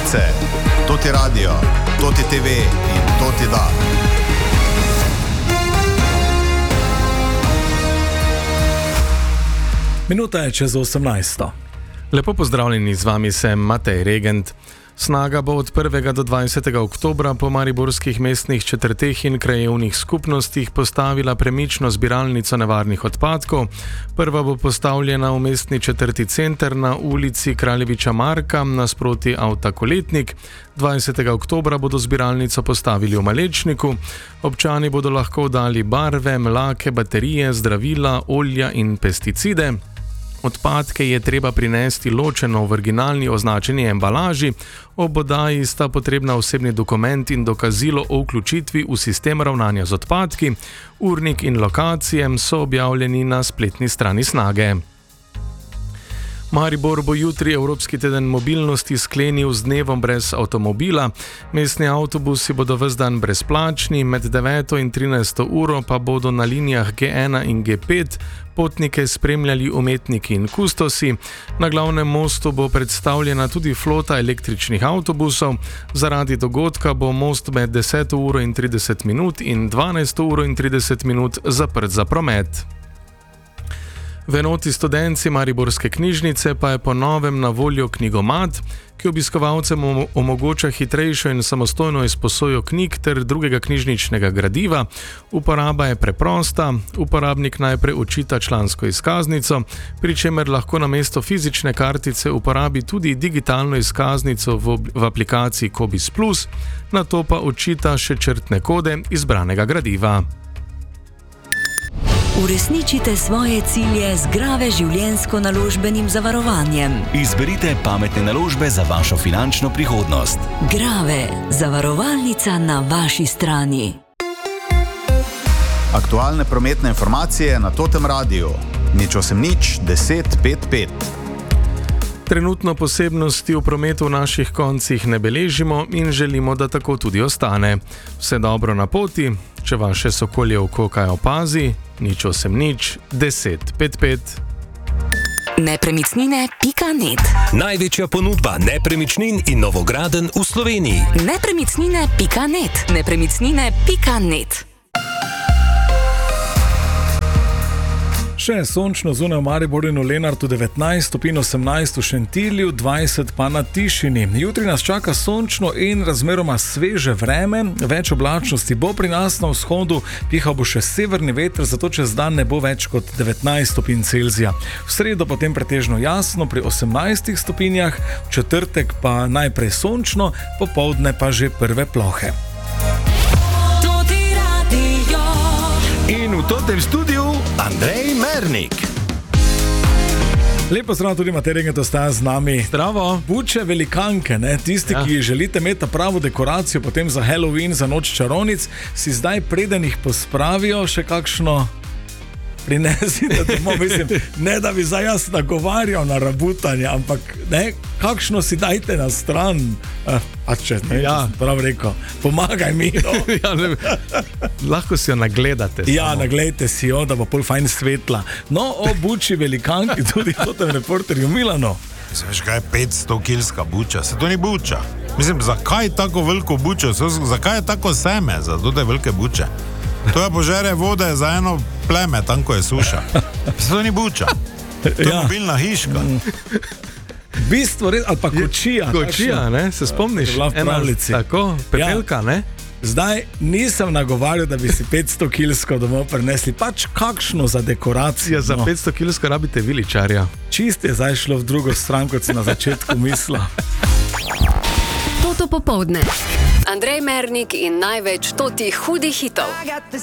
novice, Toti radio, Toti TV in Toti da. Minuta je čez 18. Lepo pozdravljeni, z vami sem Matej Regent. Snaga bo od 1. do 20. oktobra po mariborskih mestnih četrteh in krajevnih skupnostih postavila premično zbiralnico nevarnih odpadkov. Prva bo postavljena v mestni četrti center na ulici Kraljeviča Marka nasproti avta Koletnik. 20. oktobra bodo zbiralnico postavili v Malečniku. Občani bodo lahko dali barve, mlake, baterije, zdravila, olja in pesticide. Odpadke je treba prinesti ločeno v originalni označeni embalaži, ob oddaji sta potrebna osebni dokument in dokazilo o vključitvi v sistem ravnanja z odpadki. Urnik in lokacije so objavljeni na spletni strani Snage. Maribor bo jutri Evropski teden mobilnosti sklenil z dnevom brez avtomobila. Mestni avtobusi bodo ves dan brezplačni, med 9. in 13. uro pa bodo na linijah G1 in G5 potnike spremljali umetniki in kustosi. Na glavnem mostu bo predstavljena tudi flota električnih avtobusov. Zaradi dogodka bo most med 10. uro in 30 minut in 12. uro in 30 minut zaprt za promet. V enoti Studenci Mariborske knjižnice pa je po novem na voljo knjigomat, ki obiskovalcem omogoča hitrejšo in samostojno izposojo knjig ter drugega knjižničnega gradiva. Uporaba je preprosta, uporabnik najprej očita člansko izkaznico, pri čemer lahko namesto fizične kartice uporabi tudi digitalno izkaznico v aplikaciji Kobis Plus, nato pa očita še črtne kode izbranega gradiva. Uresničite svoje cilje z Grave življenjsko naložbenim zavarovanjem. Izberite pametne naložbe za vašo finančno prihodnost. Grave, zavarovalnica na vaši strani. Aktualne prometne informacije na Totem radiju. 080 10 55. Trenutno posebnosti v prometu v naših koncih ne beležimo in želimo, da tako tudi ostane. Vse dobro na poti, če vaše sokolje oko kaj opazi, 080 10 55. Nepremicnine.net. Največja ponudba nepremičnin in novogradenj v Sloveniji. Nepremicnine.net. Nepremicnine.net. Še sončno zunaj v Mariboru in v Lenartu 19 stopinj, 18 v Šentilju, 20 pa na Tišini. Jutri nas čaka sončno in razmeroma sveže vreme, več oblačnosti bo pri nas na vzhodu, pihal bo še severni veter, zato čez dan ne bo več kot 19 stopinj Celzija. V sredo potem pretežno jasno pri 18 stopinjah, v četrtek pa najprej sončno, popoldne pa že prve plohe. In v Totem studiu Andrej Mernik. Lepo zdrav, tudi Matej Regent ostaja z nami. Zdravo. Buče velikanke, ne? Tisti, ki želite imeti pravo dekoracijo potem za Halloween, za noč čarovnic, si zdaj preden jih pospravijo še kakšno prinesite domov, mislim, ne da bi zdaj jaz nagovarjal na rabutanje, ampak ne, kakšno si dajte na stran, prav rekel, pomagaj mi. No. Lahko si jo nagledate. Ja, naglejte si jo, da bo pol fajn svetla. No, o buči velikanki, tudi Totem reporterju Milano. Veš kaj je 500-kilska buča? Se to ni buča. Mislim, zakaj tako veliko bučo? Zakaj je tako seme za te velike buče? To je požere vode za eno pleme, tam ko je suša. To ni buča. To je mobilna hiška. V bistvu res, ali pa kočija. Kočija, ne? Se spomniš? Bila v pravljici. Tako, pepelka, ne? Zdaj nisem nagovarjal, da bi si 500 kilsko domov prinesli, pač kakšno za dekoracijo. Ja, za 500 kilsko rabite viličarja. Čist je zdaj šlo v drugo stran, kot si na začetku mislil. Toto popoldne. Andrej Mernik in največ totih hudih hitov.